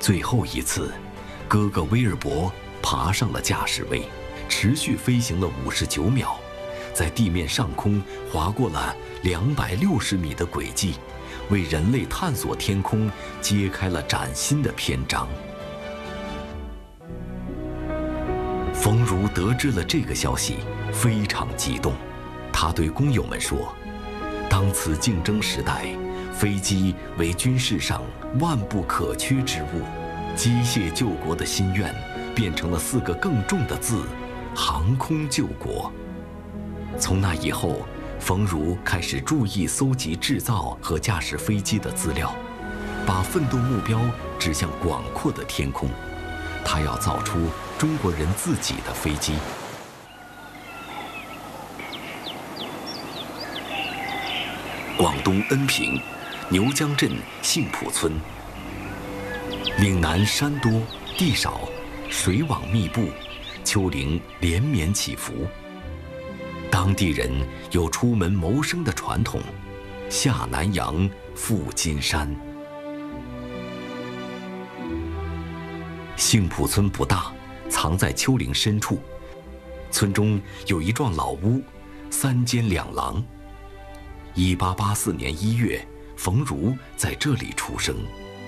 最后一次，哥哥威尔伯爬上了驾驶位，持续飞行了59秒，在地面上空划过了260米的轨迹，为人类探索天空揭开了崭新的篇章。冯如得知了这个消息，非常激动。他对工友们说：“当此竞争时代，飞机为军事上万不可缺之物。机械救国的心愿，变成了4个更重的字：航空救国。”从那以后，冯如开始注意搜集制造和驾驶飞机的资料，把奋斗目标指向广阔的天空。他要造出中国人自己的飞机。广东恩平牛江镇杏浦村，岭南山多地少，水网密布，丘陵连绵起伏。当地人有出门谋生的传统，下南洋，赴金山。杏浦村不大，藏在丘陵深处。村中有一幢老屋，3间2廊。1884年1月，冯如在这里出生。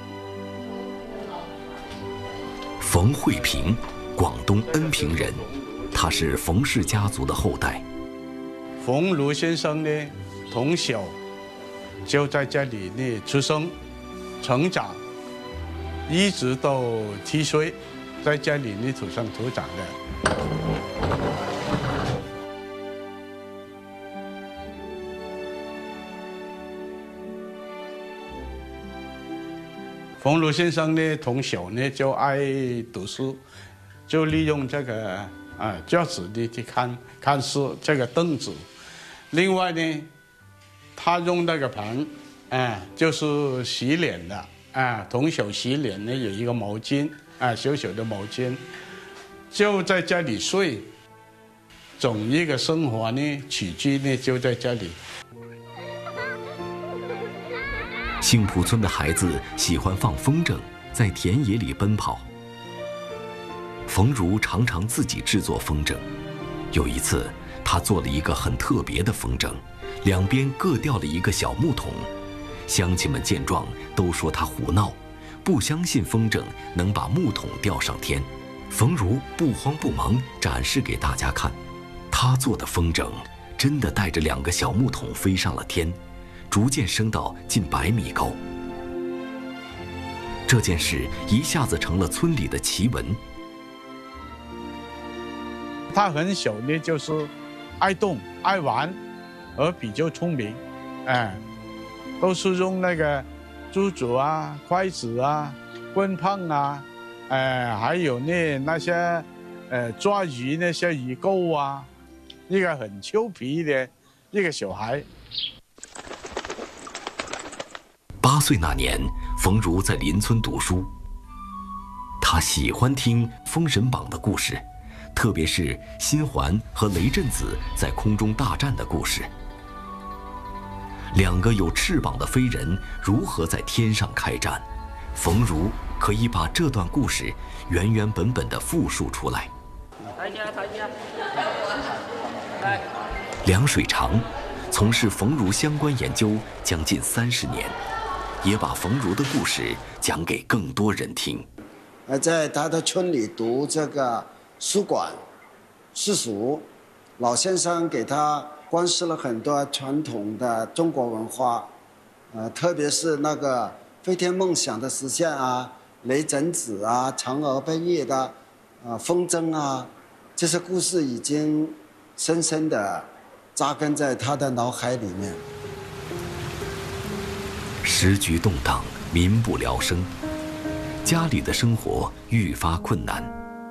冯慧平，广东恩平人，他是冯氏家族的后代。 冯如先生呢，从小就在这里呢出生、成长，一直到7岁，在这里呢土生土长的。冯如先生呢，从小呢就爱读书，就利用这个教室里去看书，这个凳子。另外呢，他用那个盆，就是洗脸的，从小洗脸呢有一个毛巾，小小的毛巾，就在这里睡，整一个生活呢起居呢就在这里。 杏浦村的孩子喜欢放风筝，在田野里奔跑。冯如常常自己制作风筝。有一次，他做了一个很特别的风筝，两边各吊了一个小木桶。乡亲们见状都说他胡闹，不相信风筝能把木桶吊上天。冯如不慌不忙展示给大家看，他做的风筝真的带着2个小木桶飞上了天，逐渐升到近100米高。这件事一下子成了村里的奇闻。 他很小呢，就是爱动、爱玩，而比较聪明，都是用那个珠子啊、筷子啊、棍棒啊，还有呢那些抓鱼那些鱼钩啊，一个很俏皮的一个小孩。 8岁那年，冯如在邻村读书。他喜欢听《封神榜》的故事，特别是辛环和雷震子在空中大战的故事。2个有翅膀的飞人如何在天上开战，冯如可以把这段故事原原本本地复述出来。梁水长从事冯如相关研究将近30年，也把冯如的故事讲给更多人听。 在他的村里读这个书馆、私塾，老先生给他灌输了很多传统的中国文化，特别是那个飞天梦想的实现啊，雷震子啊，嫦娥奔月的风筝啊，这些故事已经深深地扎根在他的脑海里面。 时局动荡，民不聊生，家里的生活愈发困难。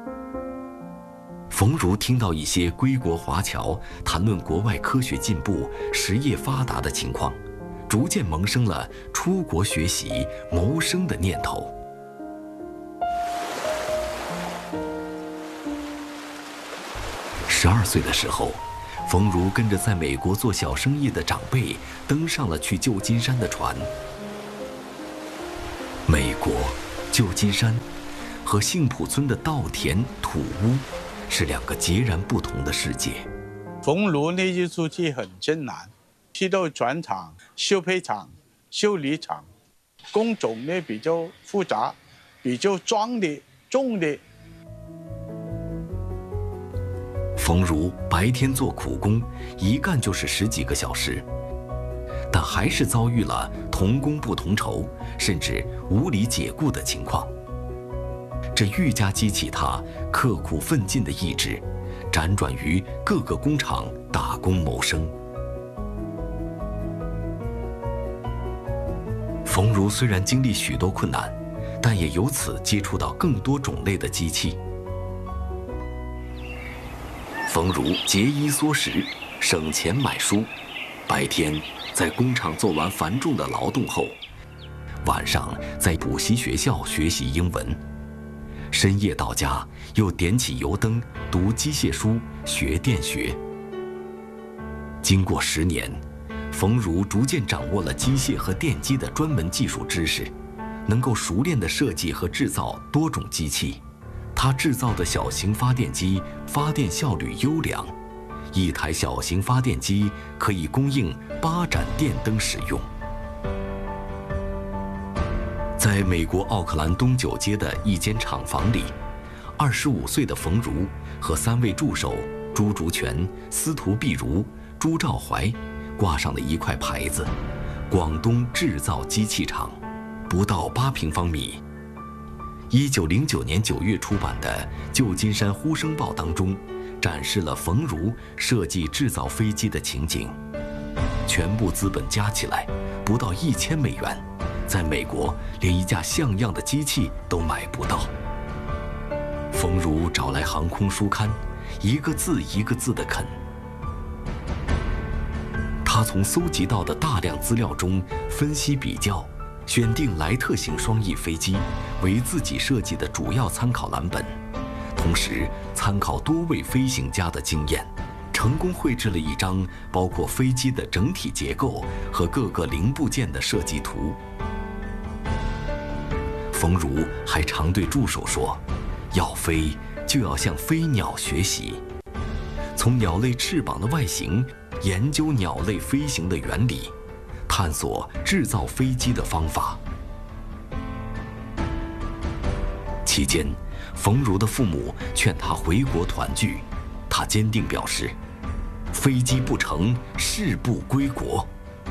冯如听到一些归国华侨谈论国外科学进步、实业发达的情况，逐渐萌生了出国学习、谋生的念头。12岁的时候，冯如跟着在美国做小生意的长辈登上了去旧金山的船。美国旧金山和幸浦村的稻田土屋是两个截然不同的世界。 冯如那一出去很艰难，去到船厂、修配厂、修理厂，工种呢比较复杂，比较重的。 冯如白天做苦工，一干就是10几个小时，但还是遭遇了同工不同酬，甚至无理解雇的情况。这愈加激起他刻苦奋进的意志，辗转于各个工厂打工谋生。冯如虽然经历许多困难，但也由此接触到更多种类的机器。冯如节衣缩食，省钱买书，白天在工厂做完繁重的劳动后，晚上在补习学校学习英文，深夜到家又点起油灯读机械书学电学。经过10年，冯如逐渐掌握了机械和电机的专门技术知识，能够熟练地设计和制造多种机器。他制造的小型发电机发电效率优良，一台小型发电机可以供应8盏电灯使用。在美国奥克兰东9街的一间厂房里，25岁的冯如和3位助手朱竹泉、司徒碧如、朱兆怀挂上了一块牌子：广东制造机器厂，不到8平方米。1909年9月出版的《旧金山呼声报》当中，展示了冯如设计制造飞机的情景。全部资本加起来不到1000美元，在美国连一架像样的机器都买不到。冯如找来航空书刊，一个字一个字地啃。他从搜集到的大量资料中分析比较，选定莱特型双翼飞机为自己设计的主要参考蓝本，同时参考多位飞行家的经验，成功绘制了一张包括飞机的整体结构和各个零部件的设计图。冯如还常对助手说，要飞就要向飞鸟学习，从鸟类翅膀的外形研究鸟类飞行的原理，探索制造飞机的方法。期间，冯如的父母劝他回国团聚，他坚定表示，飞机不成，誓不归国。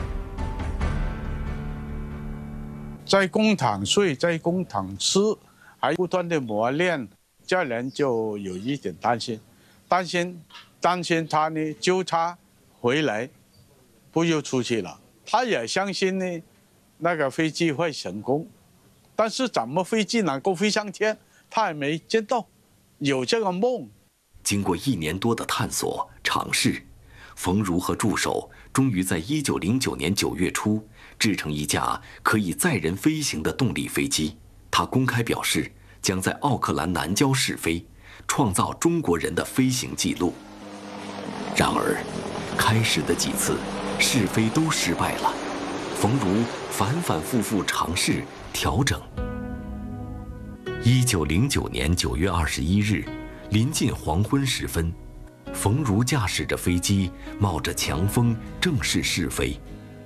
在工厂睡，在工厂吃，还不断的磨练，家人就有一点担心他呢，就他回来不又出去了。他也相信呢，那个飞机会成功，但是怎么飞机能够飞上天，他也没见到，有这个梦。 经过1年多的探索尝试，冯如和助手终于在1909年9月初制成一架可以载人飞行的动力飞机。他公开表示，将在奥克兰南郊试飞，创造中国人的飞行记录。然而，开始的几次试飞都失败了，冯如反复尝试调整。1909年9月21日，临近黄昏时分，冯如驾驶着飞机，冒着强风正式试飞。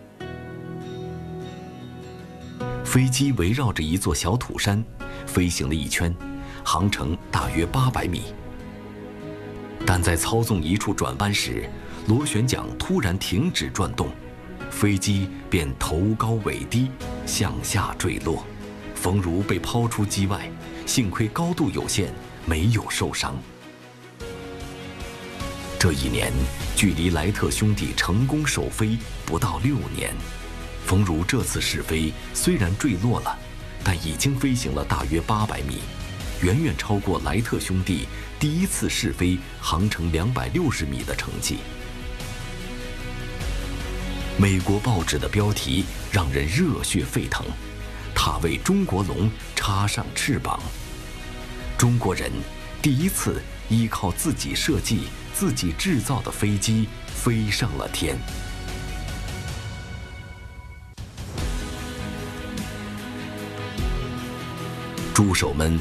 飞机围绕着一座小土山飞行了1圈，航程大约800米。但在操纵一处转弯时，螺旋桨突然停止转动，飞机便头高尾低向下坠落，冯如被抛出机外，幸亏高度有限，没有受伤。这一年，距离莱特兄弟成功首飞不到6年。冯如这次试飞虽然坠落了，但已经飞行了大约800米，远远超过莱特兄弟第一次试飞航程260米的成绩。美国报纸的标题让人热血沸腾，他为中国龙插上翅膀。中国人第一次依靠自己设计、自己制造的飞机飞上了天。 助手们